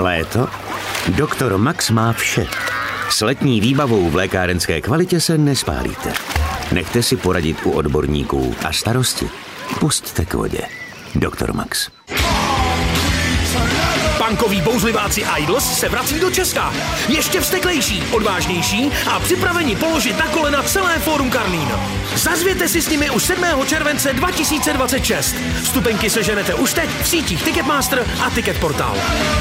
Léto? Doktor Max má vše. S letní výbavou v lékárenské kvalitě se nespálíte. Nechte si poradit u odborníků a starosti pusťte k vodě. Doktor Max. Punkoví bouzliváci Idols se vrací do Česka. Ještě vzteklejší, odvážnější a připraveni položit na kolena celé Fórum Karlín. Zazvěte si s nimi už 7. července 2026. Vstupenky seženete už teď v sítích Ticketmaster a Ticketportal.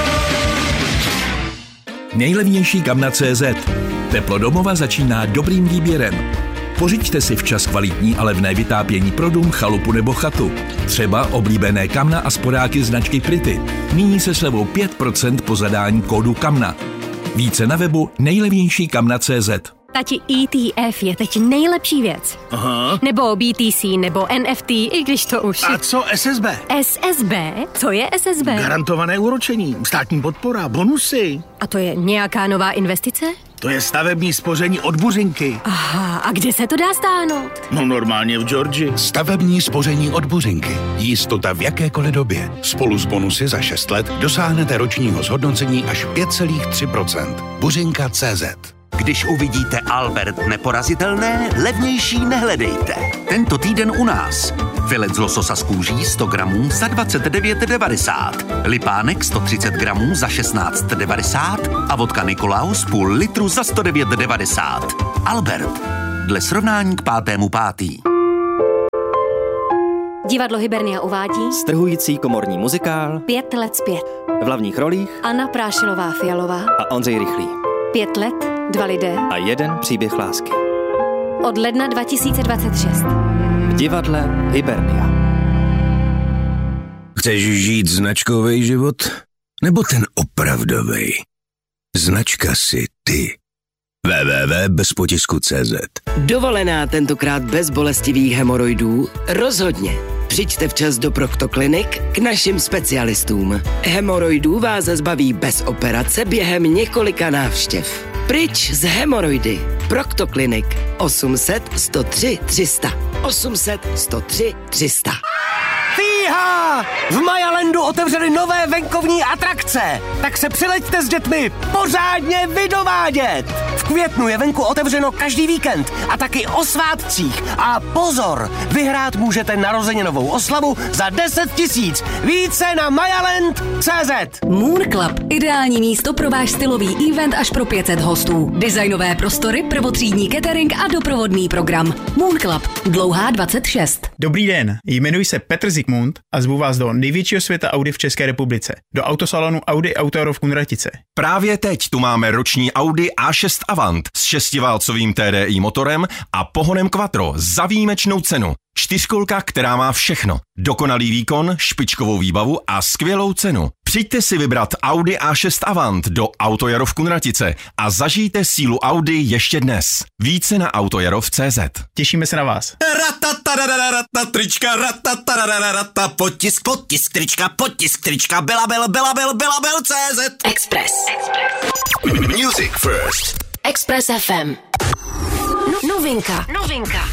Nejlevnější kamna.cz. Teplo domova začíná dobrým výběrem. Pořiďte si včas kvalitní a levné vytápění pro dům, chalupu nebo chatu. Třeba oblíbené kamna a sporáky značky Pretty. Nyní se slevou 5% po zadání kódu KAMNA. Více na webu nejlevnější kamna.cz. Tati, ETF je teď nejlepší věc. Aha. Nebo BTC, nebo NFT, i když to už... A co SSB? SSB? Co je SSB? Garantované úročení, státní podpora, bonusy. A to je nějaká nová investice? To je stavební spoření od Buřinky. Aha, a kde se to dá stáhnout? No normálně v Georgii. Stavební spoření od Buřinky. Jistota v jakékoliv době. Spolu s bonusy za 6 let dosáhnete ročního zhodnocení až 5,3%. Buřinka.cz. Když uvidíte Albert neporazitelné, levnější nehledejte. Tento týden u nás. Filet z lososa z kůží 100 gramů za 29,90. Lipánek 130 gramů za 16,90 a vodka Nikolaus půl litru za 109,90. Albert. Dle srovnání k 5.5. Divadlo Hybernia uvádí strhující komorní muzikál 5 let zpět. v hlavních rolích Anna Prášilová-Fialová a Ondřej Rychlý. 5 let, 2 lidé A jeden příběh lásky. od ledna 2026. V divadle Hybernia. Chceš žít značkový život? Nebo ten opravdový? Značka si ty. www.bezpotisku.cz. Dovolená tentokrát bez bolestivých hemoroidů? Rozhodně. Přijďte včas do Proctoclinic k našim specialistům. Hemoroidů vás zbaví bez operace během několika návštěv. Pryč z hemoroidy. Proctoclinic 800 103 300. 800 103 300. Fíha! V Majalandu otevřeli nové venkovní atrakce, tak se přileďte s dětmi pořádně vydovádět. V květnu je venku otevřeno každý víkend a taky o svátcích. A pozor, vyhrát můžete narozeninovou oslavu za 10 000. Více na majaland.cz. Moon Club. Ideální místo pro váš stylový event až pro 500 hostů. Designové prostory, prvotřídní catering a doprovodný program. Moon Club. Dlouhá 26. Dobrý den, jmenuji se Petr Zikmund a zvu vás do největšího světa Audi v České republice. Do autosalonu Audi Auto v Kunratice. Právě teď tu máme roční Audi A6 Avant s 6válcovým TDI motorem a pohonem Quattro za výjimečnou cenu. 4kolka, která má všechno. Dokonalý výkon, špičkovou výbavu a skvělou cenu. Přijďte si vybrat Audi A6 Avant do Autojaro v Kunratice a zažijte sílu Audi ještě dnes. Více na autojarov.cz. Těšíme se na vás. Trička, potisk, trička, belabel.cz. Express. Music First. Express FM. Novinka.